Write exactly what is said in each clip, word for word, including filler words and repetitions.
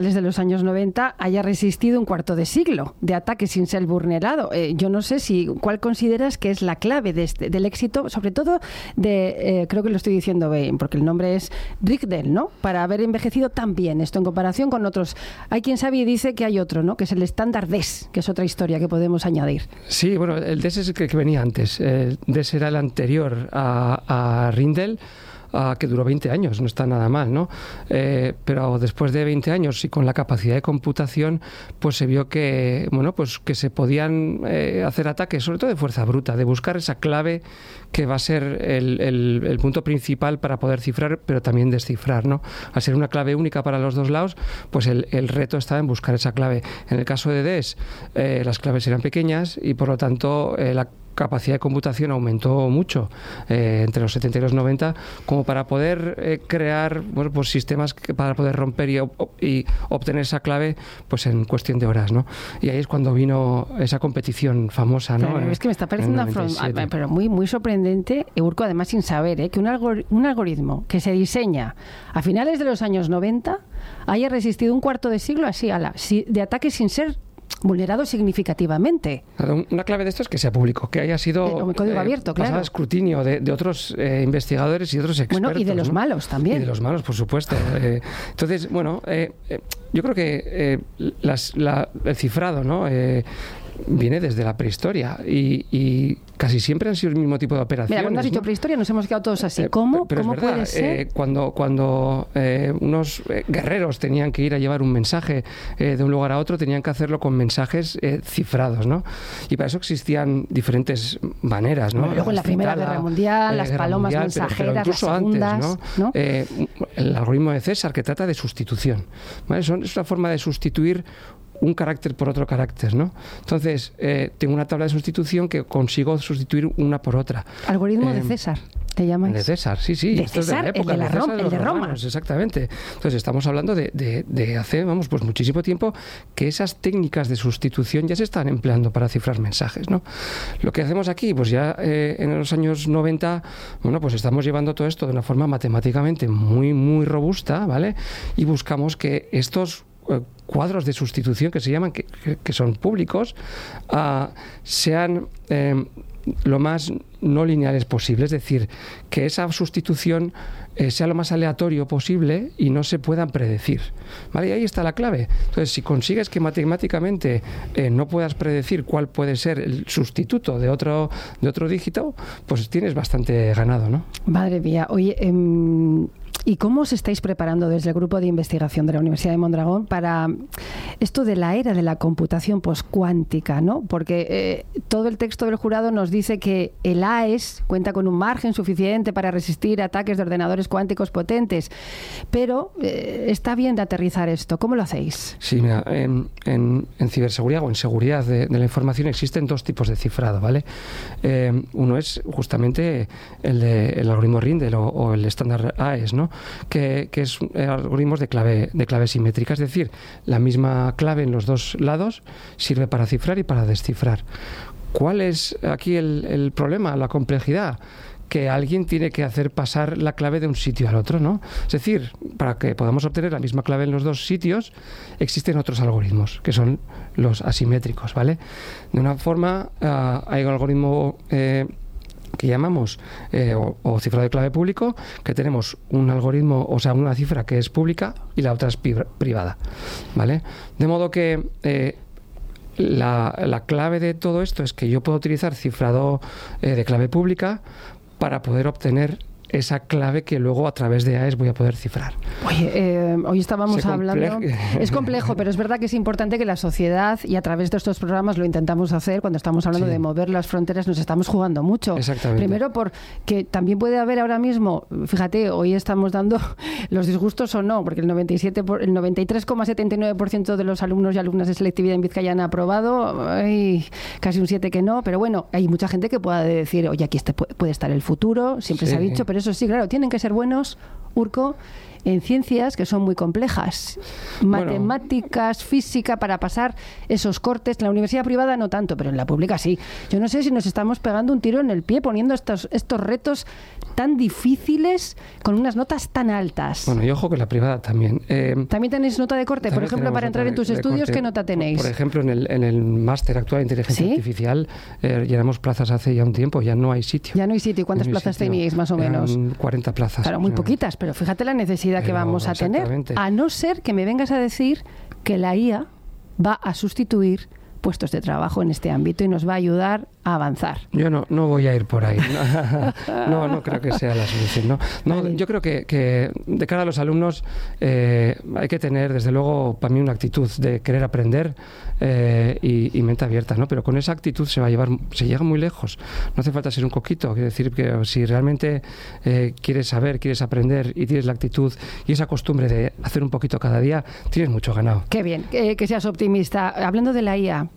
desde los años noventa haya resistido un cuarto de siglo de ataque sin ser vulnerado. Eh, yo no sé si cuál consideras que es la clave de este, del éxito, sobre todo de, eh, creo que lo estoy diciendo bien, porque el nombre es Rigdel, ¿no? Para haber envejecido tan bien esto en comparación con otros. Hay quien sabe y dice que hay otro, ¿no? Que es el estándar D E S, que es otra historia que podemos añadir. Sí, bueno, el D E S es el que, que venía antes. El D E S era el anterior a, a Rigdel. Uh, que duró veinte años, no está nada mal, ¿no? Eh, pero después de veinte años y con la capacidad de computación, pues se vio que, bueno, pues que se podían eh, hacer ataques, sobre todo de fuerza bruta, de buscar esa clave que va a ser el, el, el punto principal para poder cifrar, pero también descifrar, ¿no? Al ser una clave única para los dos lados, pues el, el reto está en buscar esa clave. En el caso de D E S, eh, las claves eran pequeñas y por lo tanto eh, la capacidad de computación aumentó mucho eh, entre los setenta y los noventa, como para poder eh, crear bueno, pues sistemas que, para poder romper y, y obtener esa clave pues en cuestión de horas, ¿no? Y ahí es cuando vino esa competición famosa, ¿no? Claro, es que me está pareciendo una forma, pero muy muy sorprendente, Urco, además sin saber, ¿eh? que un, algor- un algoritmo que se diseña a finales de los años noventa haya resistido un cuarto de siglo así a la, de ataques sin ser vulnerado significativamente. Una clave de esto es que sea público, que haya sido un código eh, abierto, claro. pasado a escrutinio de, de otros eh, investigadores y otros expertos. Bueno, y de los ¿no? malos también. Y de los malos, por supuesto. eh, entonces, bueno, eh, eh, yo creo que eh, las, la, el cifrado, ¿no? Eh, viene desde la prehistoria y, y casi siempre han sido el mismo tipo de operaciones. Mira, cuando has dicho ¿no? prehistoria nos hemos quedado todos así. ¿Cómo, eh, pero ¿cómo es verdad, puede ser? Eh, cuando cuando eh, unos eh, guerreros tenían que ir a llevar un mensaje eh, de un lugar a otro, tenían que hacerlo con mensajes eh, cifrados, ¿no? Y para eso existían diferentes maneras, ¿no? Bueno, luego en la Primera Citala, Guerra Mundial, eh, las Guerra palomas mundial, mensajeras, pero, pero incluso las segundas, antes, ¿no? ¿no? Eh, el algoritmo de César, que trata de sustitución, ¿vale? Son, es una forma de sustituir un carácter por otro carácter, ¿no? Entonces, eh, tengo una tabla de sustitución que consigo sustituir una por otra. Algoritmo eh, de César, ¿te llamas? De César, sí, sí. De Esto es César, de la época, el de, la de César, Roma, de el de los Roma. romanos, exactamente. Entonces, estamos hablando de, de, de hace, vamos, pues muchísimo tiempo que esas técnicas de sustitución ya se están empleando para cifrar mensajes, ¿no? Lo que hacemos aquí, pues ya eh, en los años noventa, bueno, pues estamos llevando todo esto de una forma matemáticamente muy, muy robusta, ¿vale? Y buscamos que estos cuadros de sustitución que se llaman, que, que son públicos, uh, sean eh, lo más no lineales posible, es decir, que esa sustitución eh, sea lo más aleatorio posible y no se puedan predecir, ¿vale? Y ahí está la clave. Entonces, si consigues que matemáticamente eh, no puedas predecir cuál puede ser el sustituto de otro de otro dígito, pues tienes bastante ganado, ¿no? Madre mía, oye, eh, ¿y cómo os estáis preparando desde el grupo de investigación de la Universidad de Mondragón para esto de la era de la computación poscuántica, ¿no? Porque eh, todo el texto del jurado nos dice que el A E S cuenta con un margen suficiente para resistir ataques de ordenadores cuánticos potentes, pero eh, está bien de aterrizar esto. ¿Cómo lo hacéis? Sí, mira, en, en, en ciberseguridad o en seguridad de, de la información existen dos tipos de cifrado, ¿vale? Eh, uno es justamente el, de, el algoritmo Rigdel o, o el estándar A E S, ¿no? Que, que es eh, algoritmos de clave, de clave simétrica, es decir, la misma clave en los dos lados sirve para cifrar y para descifrar. ¿Cuál es aquí el, el problema, la complejidad? Que alguien tiene que hacer pasar la clave de un sitio al otro, ¿no? Es decir, para que podamos obtener la misma clave en los dos sitios, existen otros algoritmos, que son los asimétricos, ¿vale? De una forma, uh, hay un algoritmo eh, que llamamos eh, o, o cifrado de clave público, que tenemos un algoritmo, o sea, una cifra que es pública y la otra es pi- privada, ¿vale? De modo que eh, la, la clave de todo esto es que yo puedo utilizar cifrado eh, de clave pública para poder obtener esa clave que luego a través de A E S voy a poder cifrar. Oye, eh, hoy estábamos Se hablando... comple- Es complejo, pero es verdad que es importante que la sociedad, y a través de estos programas lo intentamos hacer, cuando estamos hablando Sí. de mover las fronteras, nos estamos jugando mucho. Exactamente. Primero porque también puede haber ahora mismo, fíjate, hoy estamos dando los disgustos o no, porque el noventa y siete por, el noventa y tres coma setenta y nueve por ciento de los alumnos y alumnas de selectividad en Vizcaya han aprobado, hay casi un siete que no, pero bueno, hay mucha gente que pueda decir, oye, aquí este puede estar el futuro, siempre Sí. se ha dicho, pero eso sí, claro, tienen que ser buenos, Urco, en ciencias que son muy complejas. Matemáticas, bueno, física, para pasar esos cortes. En la universidad privada no tanto, pero en la pública sí. Yo no sé si nos estamos pegando un tiro en el pie poniendo estos, estos retos tan difíciles con unas notas tan altas. Bueno, y ojo que la privada también. Eh, ¿También tenéis nota de corte? Por ejemplo, para entrar en tus estudios, corte. ¿Qué nota tenéis? Por, por ejemplo, en el, en el máster actual de inteligencia ¿Sí? artificial eh, llenamos plazas hace ya un tiempo, ya no hay sitio. Ya no hay sitio. ¿Cuántas no plazas sitio. teníais, más o menos? Eran cuarenta plazas. Claro, muy poquitas, pero fíjate la necesidad pero, que vamos a tener. A no ser que me vengas a decir que la I A va a sustituir puestos de trabajo en este ámbito y nos va a ayudar a avanzar. Yo no, no voy a ir por ahí. No, no creo que sea la solución. No, no vale. Yo creo que, que de cara a los alumnos eh, hay que tener, desde luego, para mí una actitud de querer aprender eh, y, y mente abierta, ¿no? Pero con esa actitud se va a llevar, se llega muy lejos. No hace falta ser un coquito. Quiero decir que si realmente eh, quieres saber, quieres aprender y tienes la actitud y esa costumbre de hacer un poquito cada día, tienes mucho ganado. Qué bien, que, que seas optimista. Hablando de la I A,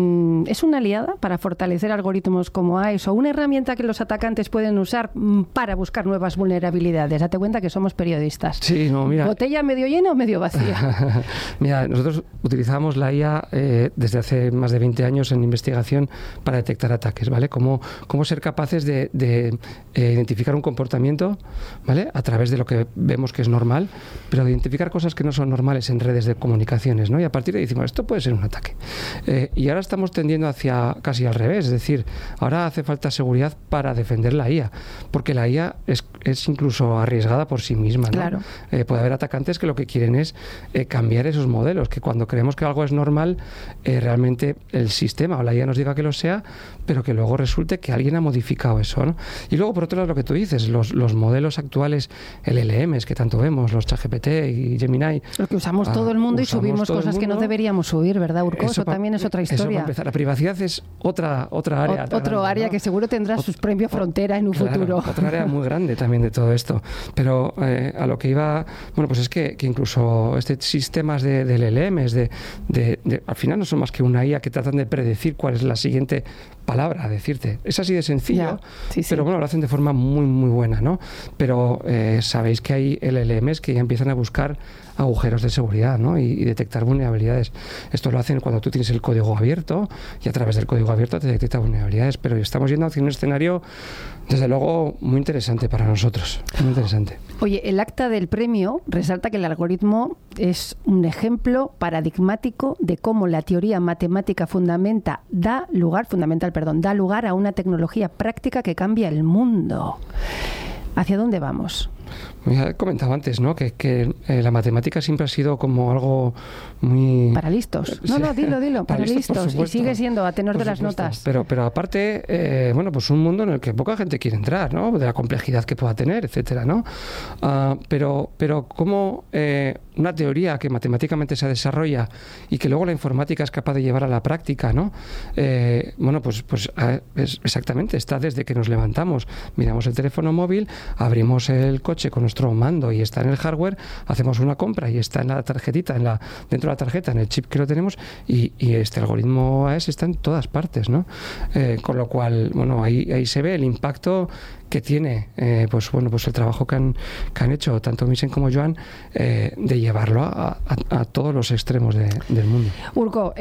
¿es una aliada para fortalecer algoritmos como A E S o una herramienta que los atacantes pueden usar para buscar nuevas vulnerabilidades? Date cuenta que somos periodistas. Sí, no, mira. ¿Botella medio llena o medio vacía? Mira, nosotros utilizamos la I A eh, desde hace más de veinte años en investigación para detectar ataques, ¿vale? Cómo, cómo ser capaces de, de eh, identificar un comportamiento, ¿vale? A través de lo que vemos que es normal, pero de identificar cosas que no son normales en redes de comunicaciones, ¿no? Y a partir de ahí decimos, esto puede ser un ataque. Eh, Y ahora estamos tendiendo hacia casi al revés, es decir, ahora hace falta seguridad para defender la I A, porque la I A es, es incluso arriesgada por sí misma, ¿no? Claro. Eh, puede haber atacantes que lo que quieren es eh, cambiar esos modelos, que cuando creemos que algo es normal, eh, realmente el sistema o la I A nos diga que lo sea, pero que luego resulte que alguien ha modificado eso, ¿no? Y luego, por otro lado, lo que tú dices, los, los modelos actuales, el L L Ms que tanto vemos, los ChatGPT y Gemini. Lo que usamos ah, todo el mundo y subimos cosas que no deberíamos subir, ¿verdad, Urco? Eso, eso también es otra historia. Eso para empezar. La privacidad es otra otra área. O, otro grande, área, ¿no? Que seguro tendrá sus premios frontera en un claro, futuro. Otra área muy grande también de todo esto. Pero eh, a lo que iba, bueno, pues es que, que incluso este sistemas de, de L L Ms, de, de, de, al final no son más que una I A que tratan de predecir cuál es la siguiente palabra a decirte. Es así de sencillo, sí, sí. Pero bueno, lo hacen de forma muy, muy buena, ¿no? Pero eh, sabéis que hay L L Ms que ya empiezan a buscar agujeros de seguridad, ¿no? y, y detectar vulnerabilidades. Esto lo hacen cuando tú tienes el código abierto y a través del código abierto te detecta vulnerabilidades, pero estamos yendo hacia un escenario, desde luego, muy interesante para nosotros. Muy interesante. Oye, el acta del premio resalta que el algoritmo es un ejemplo paradigmático de cómo la teoría matemática fundamenta, da lugar, fundamental, perdón, da lugar a una tecnología práctica que cambia el mundo. ¿Hacia dónde vamos? Ya he comentado antes, ¿no? Que, que eh, la matemática siempre ha sido como algo muy... Para listos. No, no, dilo, dilo. Para, para listos. listos. Y sigue siendo a tenor por de las supuesto. notas. Pero, pero aparte, eh, bueno, pues un mundo en el que poca gente quiere entrar, ¿no? De la complejidad que pueda tener, etcétera, ¿no? Uh, pero, pero cómo eh, una teoría que matemáticamente se desarrolla y que luego la informática es capaz de llevar a la práctica, ¿no? Eh, bueno, pues, pues es, exactamente, está desde que nos levantamos, miramos el teléfono móvil, abrimos el coche con nuestro mando y está en el hardware, hacemos una compra y está en la tarjetita, en la, dentro de la tarjeta, en el chip que lo tenemos, y, y este algoritmo A E S está en todas partes, ¿no? Eh, con lo cual, bueno, ahí, ahí se ve el impacto que tiene, eh, pues bueno, pues el trabajo que han, que han hecho tanto Misen como Joan, eh, de llevarlo a, a, a todos los extremos de, del mundo. Urco,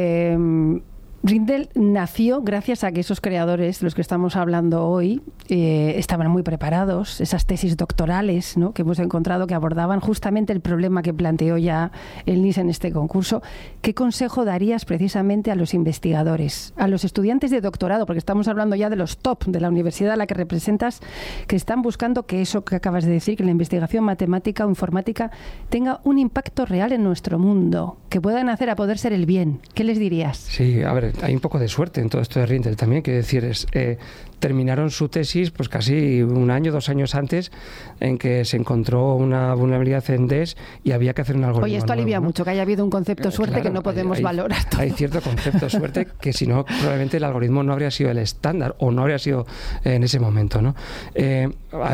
eh... Rindel nació gracias a que esos creadores de los que estamos hablando hoy eh, estaban muy preparados, esas tesis doctorales, ¿no?, que hemos encontrado que abordaban justamente el problema que planteó ya el N I S en este concurso. ¿Qué consejo darías precisamente a los investigadores, a los estudiantes de doctorado, porque estamos hablando ya de los top de la universidad a la que representas, que están buscando que eso que acabas de decir, que la investigación matemática o informática tenga un impacto real en nuestro mundo, que puedan hacer a poder ser el bien? ¿Qué les dirías? Sí, a ver, hay un poco de suerte en todo esto de Rindel también, quiero decir, es, eh, terminaron su tesis pues casi un año, dos años antes, en que se encontró una vulnerabilidad en D E S y había que hacer un algoritmo. Oye, esto nuevo, alivia ¿no? mucho, que haya habido un concepto suerte, claro, que no podemos hay, valorar todo. Hay cierto concepto de suerte que si no, probablemente el algoritmo no habría sido el estándar o no habría sido eh, en ese momento, ¿no? Eh, a ver,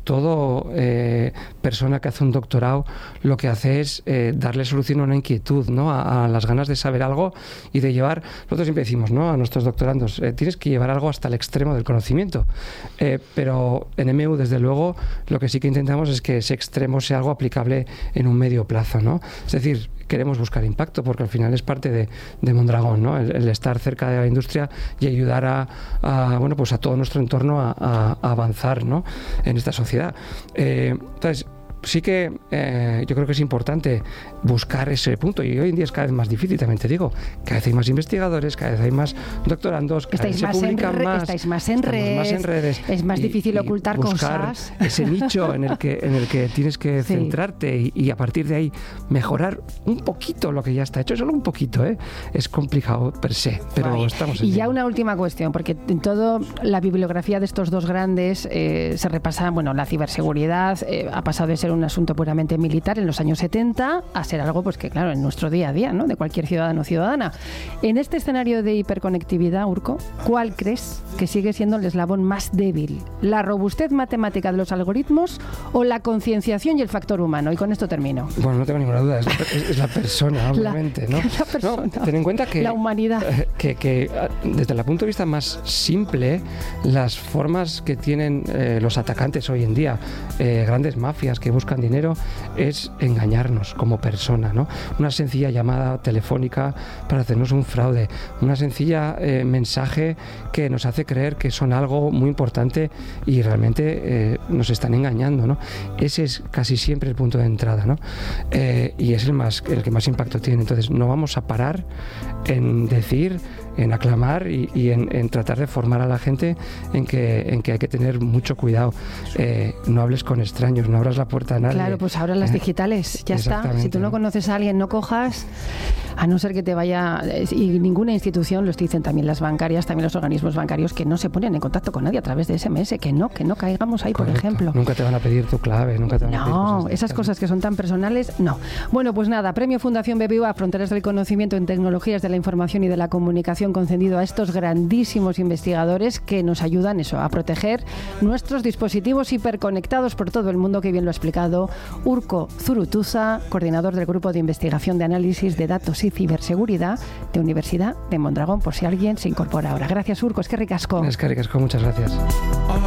todo eh, persona que hace un doctorado lo que hace es eh, darle solución a una inquietud, ¿no? A, a las ganas de saber algo y de llevar, nosotros siempre decimos, ¿no? A nuestros doctorandos, eh, tienes que llevar algo hasta el extremo del conocimiento, eh, pero en M U desde luego lo que sí que intentamos es que ese extremo sea algo aplicable en un medio plazo, ¿no? Es decir, queremos buscar impacto porque al final es parte de, de Mondragón, ¿no? El, el estar cerca de la industria y ayudar a, a bueno, pues a todo nuestro entorno a, a, a avanzar, ¿no? En esta sociedad. Eh, entonces, sí que eh, yo creo que es importante buscar ese punto, y hoy en día es cada vez más difícil, también te digo, cada vez hay más investigadores, cada vez hay más doctorandos, cada estáis vez se publican re, más, estáis más en, redes, más en redes, es más y, difícil y ocultar buscar cosas. Ese nicho en el que, en el que tienes que sí. centrarte y, y a partir de ahí mejorar un poquito lo que ya está hecho, solo un poquito, ¿eh? Es complicado per se, pero Ay, estamos en Y ya tiempo. Una última cuestión, porque en toda la bibliografía de estos dos grandes eh, se repasa, bueno, la ciberseguridad eh, ha pasado de ser un asunto puramente militar en los años setenta a ser algo, pues que claro, en nuestro día a día, ¿no? De cualquier ciudadano o ciudadana. En este escenario de hiperconectividad, Urko, ¿cuál crees que sigue siendo el eslabón más débil? ¿La robustez matemática de los algoritmos o la concienciación y el factor humano? Y con esto termino. Bueno, no tengo ninguna duda, es la, es la persona, obviamente, la, ¿no? La persona, no, ten en cuenta que la humanidad. Eh, que, que desde el punto de vista más simple, las formas que tienen eh, los atacantes hoy en día, eh, grandes mafias que buscan dinero, es engañarnos como persona, ¿no? Una sencilla llamada telefónica para hacernos un fraude, una sencilla eh, mensaje que nos hace creer que son algo muy importante y realmente eh, nos están engañando, ¿no? Ese es casi siempre el punto de entrada, ¿no? Eh, y es el más el que más impacto tiene. Entonces no vamos a parar en decir, en aclamar y, y en, en tratar de formar a la gente en que, en que hay que tener mucho cuidado. Eh, no hables con extraños, no abras la puerta a nadie. Claro, pues ahora las digitales, ya está. Si tú no conoces a alguien, no cojas, a no ser que te vaya... Y ninguna institución, lo dicen también las bancarias, también los organismos bancarios, que no se ponen en contacto con nadie a través de ese eme ese, que no, que no caigamos ahí, Correcto. Por ejemplo. Nunca te van a pedir tu clave, nunca te van no, a pedir cosas No, esas cosas que son tan personales, no. Bueno, pues nada, Premio Fundación B B V A Fronteras del Conocimiento en Tecnologías de la Información y de la Comunicación concedido a estos grandísimos investigadores que nos ayudan eso, a proteger nuestros dispositivos hiperconectados por todo el mundo, que bien lo ha explicado Urko Zurutuza, coordinador del Grupo de Investigación de Análisis de Datos y Ciberseguridad de Universidad de Mondragón, por si alguien se incorpora ahora. Gracias, Urko, es que ricasco. Es que ricasco, muchas gracias.